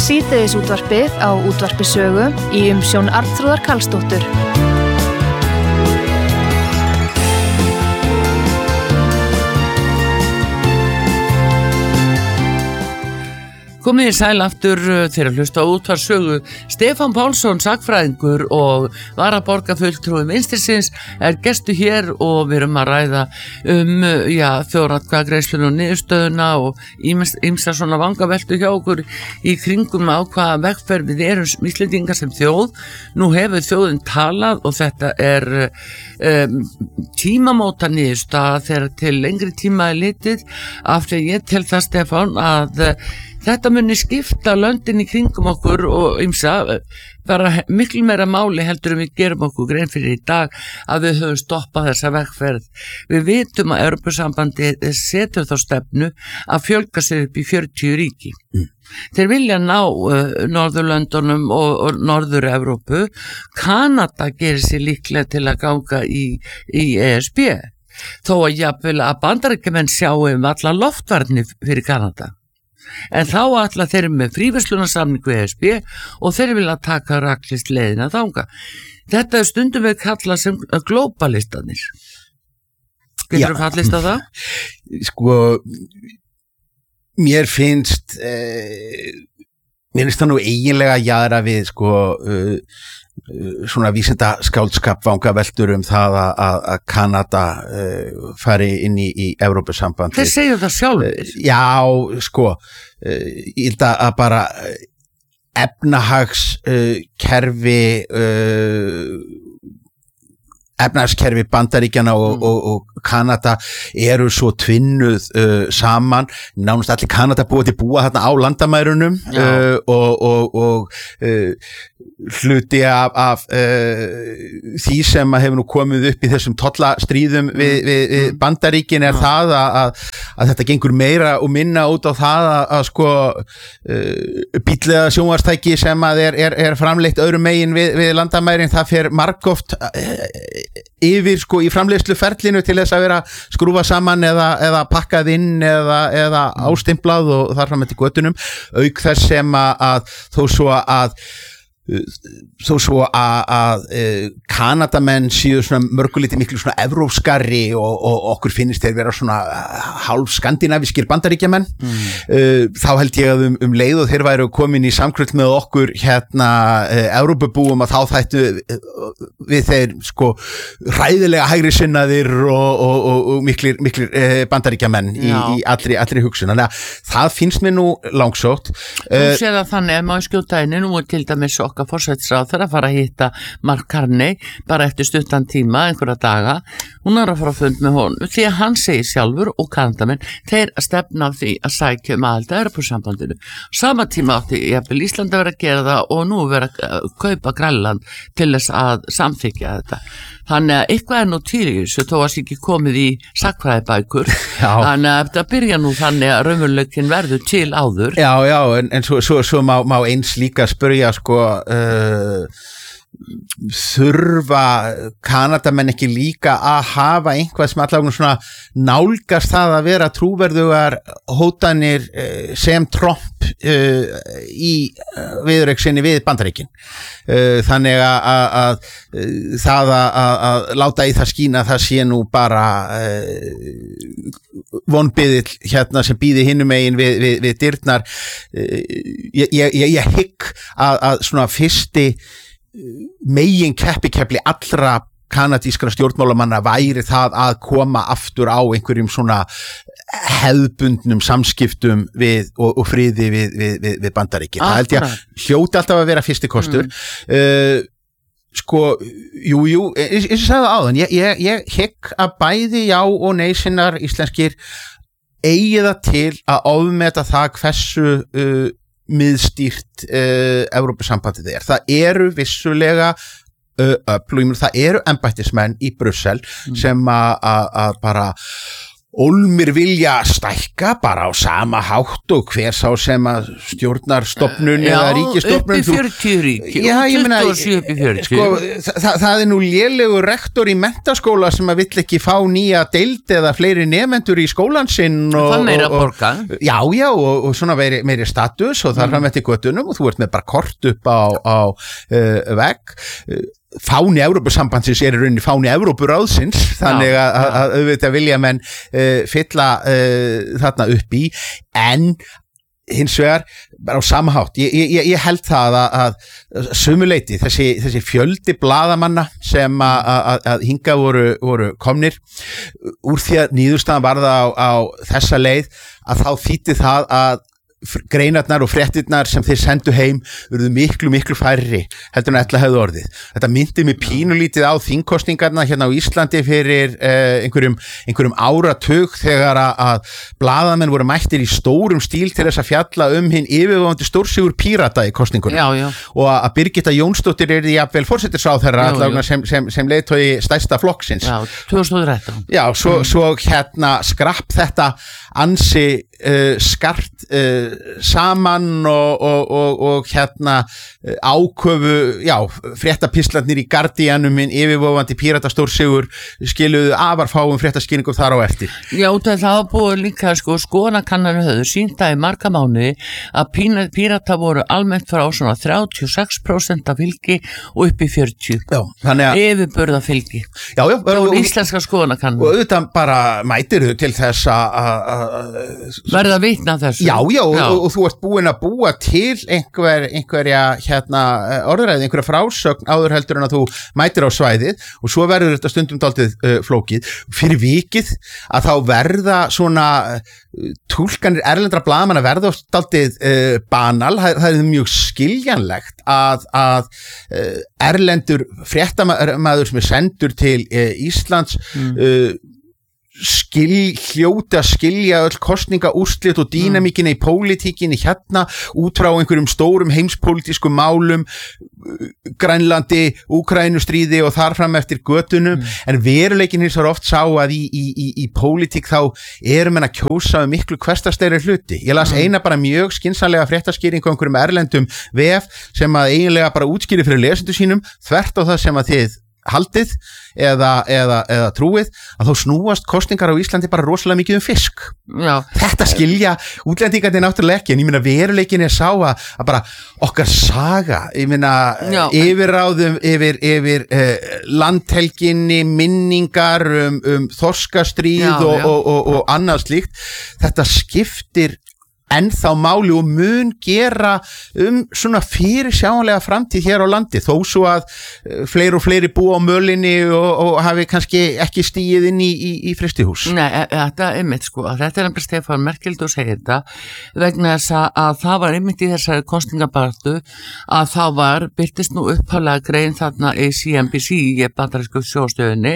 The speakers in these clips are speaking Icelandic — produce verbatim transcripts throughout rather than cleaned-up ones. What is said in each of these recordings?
Síðdegisútvarpið á Útvarpi Sögu í umsjón Arnþrúðar Karlsdóttur. Komið í sæl aftur þegar hlusta á Útvarp Sögu. Stefán Pálsson, sakfræðingur og varaborgarfulltrúi Vinstrisins er gestu hér og við erum að ræða um já, þjóðaratkvæðagreiðsluna og niðurstöðuna og ýmsa svona vangaveltu hjá okkur í kringum á hvaða vegferð við erum Íslendingar sem þjóð. Nú hefur þjóðin talað og þetta er um, tímamóta niðurstaða þegar til lengri tíma er litið af því ég tel það, Stefán, að þetta muni skipta löndin í kringum okkur og ýmsa bara miklu meira máli heldur en við gerum okkur grein fyrir í dag að við höfum stoppað þessa vegferð. Við vitum að Evrópusambandið setur þá stefnu að fjölga sér upp í fjörutíu ríki. Mm. Þeir vilja ná uh, Norðurlöndunum og, og Norður-Evrópu. Kanada gerir sér líklega til að ganga í, í E S B. Þó að jafnvel að Bandaríkjamenn sjáum alla loftvarnir fyrir Kanada. En þá ætla þeir með fríverslunarsamning við E S B og þeir vilja taka raklist leiðina þanga. Þetta er stundum við kalla sem globalistanir. Getur þú fallist á það? Sko, mér finnst eh, mér finnst það nú eiginlega jaðra við sko uh, svona vísinda skáldskap vangaveltur um það að, að Kanada uh, fari inn í, í Evrópusamband. Þeir segja það sjálfur. Uh, já, sko, uh, ég held að bara efnahagskerfi uh, efnahagskerfi Bandaríkjanna og, mm. og, og Kanada eru svo tvinnuð uh, saman, nánast allir Kanada búið til búa þarna á landamærunum uh, og, og, og uh, hluti af, af uh, því sem hefur nú komið upp í þessum tollastríðum mm. við, við, við Bandaríkin er mm. það að, að, að þetta gengur meira og minna út á það að, að sko uh, bíllega sjónvarstæki sem að er, er, er framleitt öðrum megin við, við landamærin, það fer margoft uh, yfir sko í framleiðsluferlinu til þess að vera skrúfa saman eða, eða pakkað inn eða, eða ástimplað og þar fram eftir götunum, auk þess sem að, að þó svo að þó svo að, að Kanadamenn séu svona mörguliti miklu svona evrópskari og, og okkur finnst þeir vera svona hálf skandinavískir bandaríkjamenn mm. uh, þá held ég að um, um leið og þeir væru komin í samkröld með okkur hérna uh, Evrópubúum að þá þættu uh, við þeir sko hræðilega hægri sinnaðir og, og, og, og miklir, miklir uh, bandaríkjamenn í, í allri, allri hugsun. Þannig að það finnst mér nú langsótt. Þú uh, séð að þannig að maður skjóta inn nú til dæmis okkur forsætisráðherra að fara að hitta Mark Carney bara eftir stuttan tíma, einhverja daga. Hún er að fara að fund með honum því að hann segir sjálfur og Kanadamenn þeir að stefna af því að sækja um aðild að Evrópusambandinu. Sama tíma átti jafnvel Ísland að vera að gera það og nú vera að kaupa Grænland til þess að samþykkja þetta. Þannig að eitthvað er nú til í þessu þó að það ekki komið í sakfræðibækur. Þannig að þetta byrja nú þannig að raunveruleikin verður til áður. Já, já, en, en svo, svo, svo má, má eins líka spyrja sko uh, þurfa Kanadamenn ekki líka að hafa einhvað sem allavega svona nálgast það að vera trúverðugar hótanir uh, sem Trump uh, í uh, viðuröksinni við Bandaríkin. Uh, þannig að, að, að það að, að láta í það skína það sé nú bara uh, vonbiðill hérna sem býði hinum megin við, við, við dyrnar. Uh, ég, ég, ég hygg að, að svona fyrsti megin keppikepli allra kanadískra stjórnmálamanna væri það að koma aftur á einhverjum svona hefðbundnum samskiptum við, og, og friði við, við, við, við Bandaríkin. Það held ég að hljóti alltaf að vera fyrsti kostur. Mm. Uh, sko, jú, jú, ég, ég sagði áðan, ég, ég, ég hygg að bæði já og nei sinnar íslenskir eigi það til að ofmeta það hversu uh, miðstýrt uh, Evrópusambandið er. Það eru vissulega uh, öfl, það eru embættismenn í Brussel mm. sem að bara Ólmir vilja stækka bara á sama hátt og hver sá sem að stjórnar stofnun Já, eða ríkistofnun. upp í fjörutíu ríki, Já, ég meina, tuttugu og sjö upp í fjörutíu. sko, það, það er nú lélegur rektor í menntaskóla sem að vill ekki fá nýja deild eða fleiri nemendur í skólan sinn. Og, Það meira og, og, borga. Já, já, og, og svona meiri, meiri status og það mm. fram eftir göttunum og þú ert með bara kort upp á, á uh, vegg. Fáni Evrópusambandsins er í rauninni fáni Evrópuráðsins, þannig að, að, að auðvitað vilja menn uh, fylla uh, þarna upp í, en hins vegar bara á samhátt, ég, ég, ég held það að, að sumuleiti þessi, þessi fjöldi blaðamanna sem að, að, að hinga voru, voru komnir úr því að niðurstaðan varða á, á þessa leið að þá þýddi það að greinarnar og fréttirnar sem þeir sendu heim urðu miklu, miklu færri heldur en ætla hefðu orðið. Þetta myndi mig pínulítið á þingkosningarna hérna á Íslandi fyrir eh, einhverjum, einhverjum áratug þegar að, að blaðamenn voru mættir í stórum stíl til þess að fjalla um hinn yfirvofandi stórsigur Pírata í kosningunum. Já, já. Og að Birgitta Jónsdóttir er því jafnvel forsætisráðherra allavega sem, sem, sem leiðtogi stærsta flokksins. Já, tvö þúsund og þrettán. Já, svo, mm. svo hérna skrapp þetta ansi uh, skart uh, saman og, og, og, og hérna uh, áköfu, já, fréttapislarnir í Guardianum minn yfirvofandi Pírata stórsigur skiluðu afar fáum fréttaskýringum þar á eftir. Já, það var búið líka sko skoðanakannanir höfðu sýnda í marga mánuði að Pírata voru almennt frá svona þrjátíu og sex prósent af fylgi og upp í fjörutíu. Já, þannig að yfirburða fylgi. Já, já. Það voru íslenska skoðanakannanir. Og auðvitað bara mætir þau til þess að verða að vitna þessu. Já, já, já. Og, og þú ert búin að búa til einhver, einhverja hérna, orðræði, einhverja frásögn áður heldur en að þú mætir á svæðið og svo verður þetta stundum dálítið uh, flókið. Fyrir vikið að þá verða svona uh, túlkanir erlendra blaðamanna verða dálítið uh, banal. Það, það er mjög skiljanlegt að, að uh, erlendur fréttamaður sem er sendur til uh, Íslands mm. uh, skil, hljóti að skilja öll kosningaúrslit og dýnamíkina í pólitíkinni hérna út frá einhverjum stórum heimspólitískum málum, Grænlandi, Úkrænustríði og þar fram eftir götunum, mm. en veruleikin hins var oft sá að í, í, í, í pólitík þá erum en að kjósa um miklu hversdagslegri hluti. Ég las mm. eina bara mjög skynsamlega fréttaskýringu á einhverjum erlendum vef sem að eiginlega bara útskýri fyrir lesendur sínum þvert á það sem að þið haldið eða, eða, eða trúið að þá snúast kosningar á Íslandi bara rosalega mikið um fisk. Já. Þetta skilja útlendingarnir náttúrulega ekki en ég meina veruleikin er sá að, að bara okkar saga, ég meina Já. yfirráðum yfir, yfir uh, landhelginni, minningar um, um þorskastríð Já, og, og, og, og annað slíkt, þetta skiptir ennþá máli og mun gera um svona fyrir sjáanlega framtíð hér á landi þó svo að uh, fleiri og fleiri búa á mölinni og, og hafi kannski ekki stíið inn í, í, í frystihús. Nei, þetta er einmitt sko, þetta er einmitt Stefán Merkild og segir þetta vegna þess að það var einmitt í þessari kosningabartu að það var, byrtist nú upphálega grein þarna í C N B C í bandarísku sjóstöðinni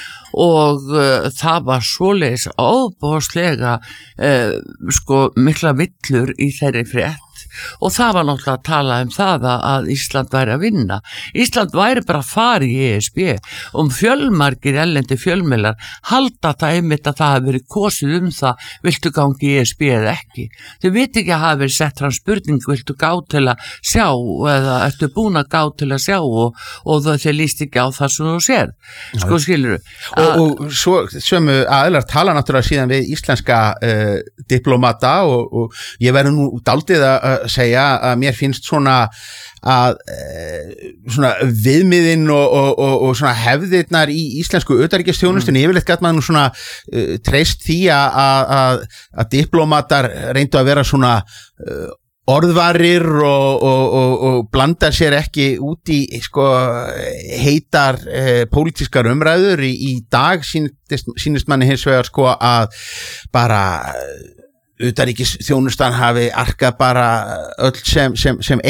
og uh, það var svoleiðis óbóðslega uh, sko mikla villur í þeirri frétt og það var náttúrulega að tala um það að Ísland væri að vinna. Ísland væri bara að fara í E S B um fjölmargir erlendi fjölmiðlar halda það einmitt að það hafi verið kosið um það viltu gangi í E S B eða ekki. Þau viti ekki að hafi verið sett fram spurning viltu gá til að sjá eða ertu búin að gá til að sjá og, og þau þeir líst ekki á það sem þú sér. Sko skilur þú? Og, og svo sömu aðeinar tala náttúrulega síðan við íslenska uh, diplomata og, og ég verður nú daldið að segja að mér finnst svona að e, svona viðmiðin og, og, og, og svona hefðirnar í íslensku utanríkisþjónustunni mm. yfirleitt gæti maður nú svona uh, treyst því að, að, að diplomatar reyndu að vera svona uh, orðvarir og, og, og, og blanda sér ekki út í sko, heitar eh, pólitískar umræður í, í dag sýnist, sýnist manni hins vegar sko að bara utanríkisþjónustan hafi arkað bara öll sem, sem, sem eitt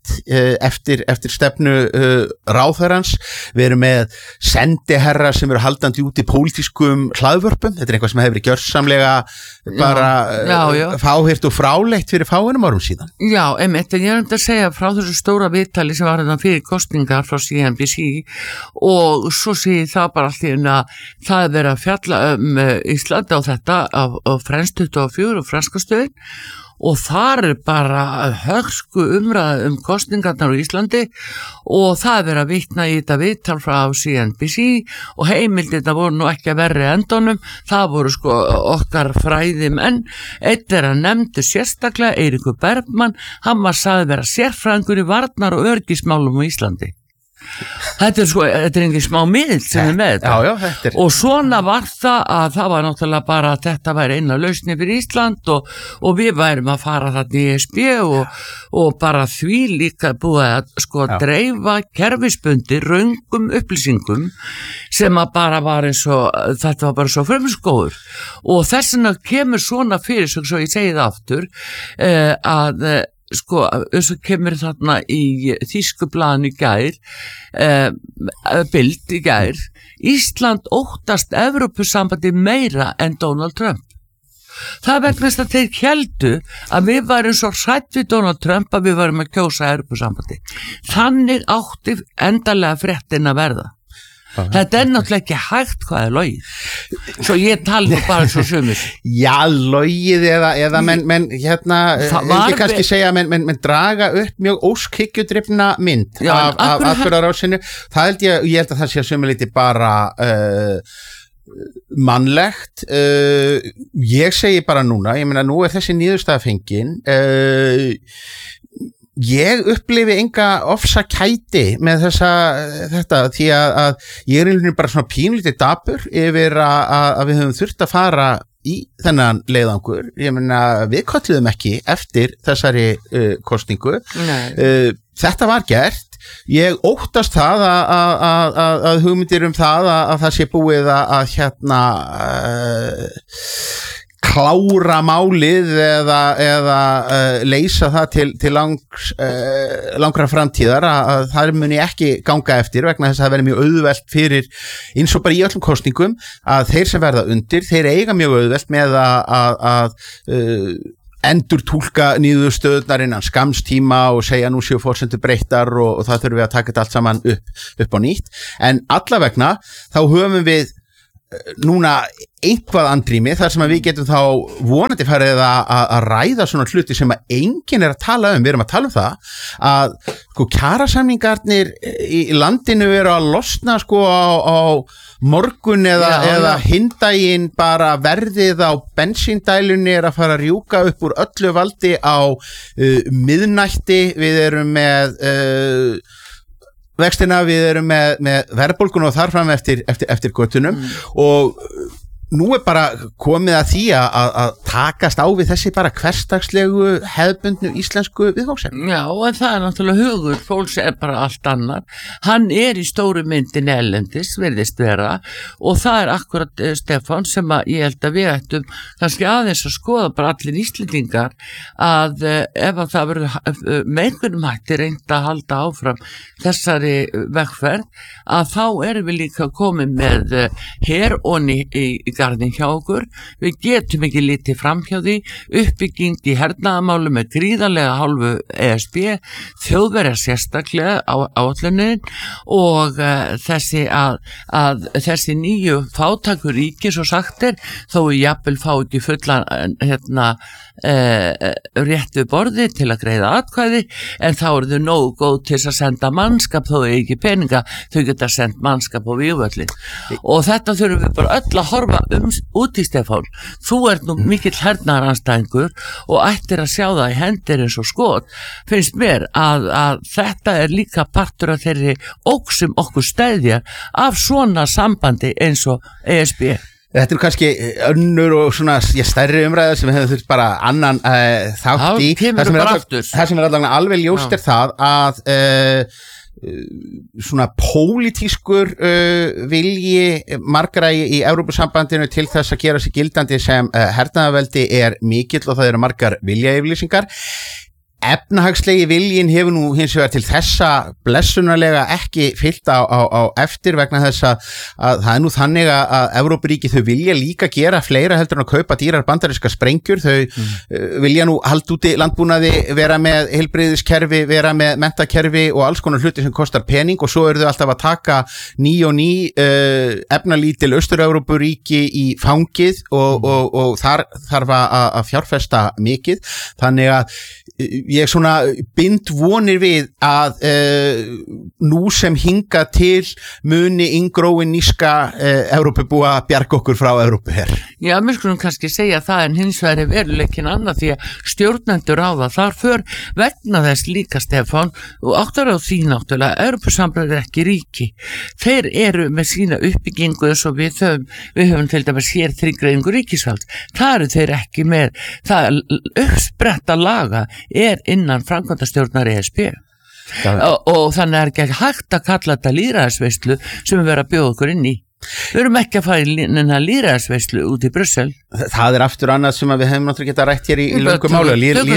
uh, eftir, eftir stefnu uh, ráðherrans. Við erum með sendiherra sem eru haldandi út í pólitískum hlaðvörpum. Þetta er eitthvað sem hefur verið gjörsamlega bara já, já. Uh, fáheyrt og fráleitt fyrir fáeinum árum síðan. Já, einmitt, en ég er um að segja frá þessu stóra viðtali sem var þetta fyrir kosningar frá C N B C og svo sé ég það bara allir að það er verið að fjalla um Íslandi á þetta á, á Frens tuttugu og fjögur og franska stöðin og þar er bara högsku umræða um kosningarnar á Íslandi og það er verið að vitna í þetta viðtal frá C N B C og heimildirna voru nú ekki að verri endunum, það voru sko okkar fræði menn, eitt er að nefndu sérstaklega Eiríkur Bergmann, hann var sagði vera sérfræðingur í varnar og öryggismálum á Íslandi. Þetta er sko, þetta er engin smá miðl sem er með þetta. Já, já, þetta er. Og svona var það að það var náttúrulega bara að þetta væri eina lausni fyrir Ísland og, og við værum að fara þarna í E S B og, og bara því líka búið að sko Já. dreifa kerfisbundi röngum upplýsingum sem að bara var eins og þetta var bara svo frumskóður og þess vegna kemur svona fyrir svo ég segi það aftur eh, að sko, eins og kemur þarna í þýskublaðinu í gær eh, bild í gær Ísland óttast Evrópusambandi meira en Donald Trump. Það vegna þess að þeir héldu að við varum svo hrætt við Donald Trump að við varum að kjósa Evrópusambandi. Þannig átti endalega fréttin að verða. Þetta er náttúrulega ekki hægt hvað er logið. Svo ég tala nú bara svo sumir. Já, logið eða, eða menn, menn hérna, ekki kannski segja menn, menn, menn draga upp mjög óskikjudrifna mynd Já, af, af atburðarásinu. Það held ég, ég held að það sé að sumuliti bara uh, mannlegt. Uh, ég segi bara núna, ég meina nú er þessi niðurstaða fengin. Uh, Ég upplifi enga ofsakæti með þessa, þetta, því að, að ég er einhvern veginn bara svona pínlítið dapur yfir að, að við höfum þurft að fara í þennan leiðangur. Ég meina, við kölluðum ekki eftir þessari uh, kosningu. Uh, þetta var gert. Ég óttast það að, að, að, að hugmyndir um það að, að það sé búið að, að hérna... Uh, klára málið eða, eða uh, leysa það til, til langs, uh, langra framtíðar að, að það muni ekki ganga eftir vegna þess að það verði mjög auðvelt fyrir eins og bara í öllum kosningum að þeir sem verða undir, þeir eiga mjög auðvelt með að, að, að uh, endur túlka niðurstöðnar innan skamstíma og segja nú séu forsendur breyttar og, og það þurfum við að taka þetta allt saman upp, upp á nýtt en allavegna þá höfum við núna einhvað andrými þar sem að við getum þá vonandi farið að, að ræða svona hluti sem að enginn er að tala um, við erum að tala um það að sko kjarasamningarnir í landinu eru að losna sko á, á morgun eða, já, eða já. hindaginn bara verðið á bensíndælunni er að fara að rjúka upp úr öllu valdi á uh, miðnætti, við erum með uh, vextina, við erum með, með verðbólgun og þarfram eftir, eftir, eftir göttunum mm. og nú er bara komið að því að, að takast á við þessi bara hversdagslegu hefðbundnu íslensku viðfangsefni. Já, en það er náttúrulega hugur, fólks er bara allt annar. Hann er í stóru myndin ellendis, virðist vera, og það er akkurat uh, Stefán sem að ég held að við ættum kannski aðeins að skoða bara allir íslendingar að uh, ef að það verður uh, með einhvernum hætti reynd að halda áfram þessari vegferð, að þá erum við líka komið með uh, heronni í, í garðin hjá okkur, við getum ekki litið fram hjá því, uppbygging í hernaðamálu með gríðarlega hálfu E S B, Þjóðverja sérstaklega á áætlunin og uh, þessi að, að þessi nýju fátækur ríki svo sagt er, þó ég jafnvel fá ekki fullan hérna uh, réttu borði til að greiða atkvæði, en þá eru þau nógu góð til að senda mannskap, þó er ekki peninga, þau geta sendt mannskap á vígvöllin og þetta þurfum við bara öll að horfa um út í Stefán, þú ert nú mikill hernaðaranstæðingur og ættir að sjá það í hendir eins og skot finnst mér að, að þetta er líka partur af þeirri óksum okkur stæðjar af svona sambandi eins og E S B. Þetta er kannski önnur og svona já, stærri umræða sem við hefum þurft bara annan uh, þátt í það sem, allavega, það sem er allavega alveg ljóst er það að uh, svona pólitískur uh, vilji margra í, í Evrópusambandinu til þess að gera sig gildandi sem uh, hernaðarveldi er mikill og það eru margar viljayfirlýsingar efnahagslegi viljin hefur nú hins vegar til þessa blessunarlega ekki fyllt á, á, á eftir vegna þess að, að það er nú þannig að, að Evrópuríki þau vilja líka gera fleira heldur en að kaupa dýrar bandaríska sprengjur, þau mm. uh, vilja nú halda úti landbúnaði, vera með heilbrigðiskerfi, vera með menntakerfi og alls konar hluti sem kostar pening og svo eru þau alltaf að taka ný og ný uh, efnalítil Austur-Evrópuríki í fangið og, mm. og, og, og þar þarf að, að fjárfesta mikið, þannig að ég svona bind vonir við að uh, nú sem hinga til muni inngróin níska uh, Evrópubúa bjarga okkur frá Evrópu her. Já, mér skulum kannski segja það en hins vegar er veruleikin annað því að stjórnendur á það þar för vegna þess líka Stefán og áttar á því náttúrulega Evrópusambandið er ekki ríki. Þeir eru með sína uppbyggingu eins og við höfum, við höfum til dæmis hér þrígreiðingu ríkisvald. Það eru þeir ekki með það uppspretta laga er innan framkvæmdastjórnar E S B og, og þannig er ekki hægt að kalla þetta lýðræðisveislu sem við verðum að bjóða okkur inn í. Við erum ekki að fara í lýðræðisveislu út í Brussel. Það er aftur annað sem við hefum náttúrulega getað rætt hér í, í löngum máli.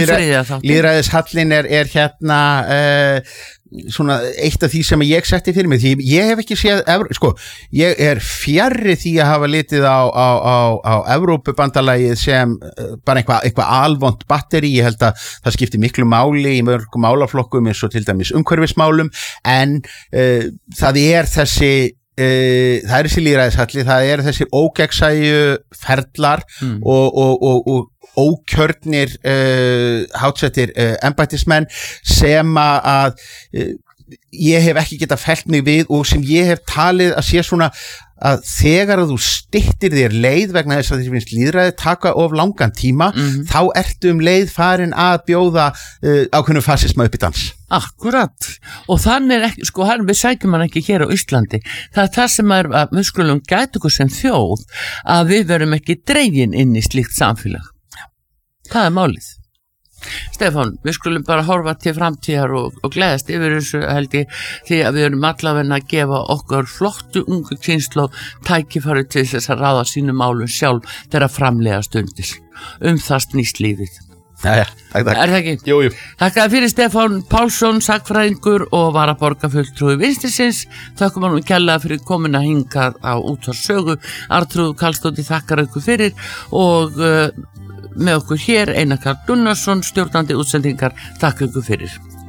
Lýðræðishallin er, er hérna uh, svona eitt af því sem ég setti fyrir mig, því ég hef ekki séð, sko, ég er fjarri því að hafa litið á, á, á, á Evrópubandalagið sem bara eitthvað eitthva alvont batteri. Ég held að það skiptir miklu máli í mörgum málaflokkum eins og til dæmis umhverfismálum, en uh, það er þessi Uh, það er þessi lýðræðishalli, það er þessi ógegnsæju ferlar mm. og, og, og, og ókjörnir uh, hátsettir uh, embættismenn sem að uh, ég hef ekki getað fellt mig við og sem ég hef talið að sé svona að þegar að þú styttir þér leið vegna þess að þér finnst lýðræði taka of langan tíma, mm-hmm. þá ertu um leið farin að bjóða uh, ákveðnum fasisma upp í dans. Akkurat, og þannig er ekki, sko, hann, við sækjum hann ekki hér á Íslandi. Það er það sem er að við skulum gæta okkur sem þjóð að við verum ekki dregin inn í slíkt samfélag. Það er málið. Stefán, við skulum bara horfa til framtíðar og, og gleðast yfir þessu held ég því að við erum allavega að gefa okkur flottu ungu kynslóð tækifæri til þess að ráða sínum málum sjálf þeirra framlega stundir. Um það snýst lífið. Jæja, takk, takk. Er það ekki? Jú, jú. Takk fyrir Stefán Pálsson, sakfræðingur og varaborgarfulltrúi Vinstrisins. Þakkum hann kærlega fyrir komuna hingað á Útvarpssögu. Arnþrúður Karlsdóttir þakkar ykkur fyrir og uh, með okkur hér Einar Karl Gunnarsson, stjórnandi útsendingar, takk ykkur fyrir.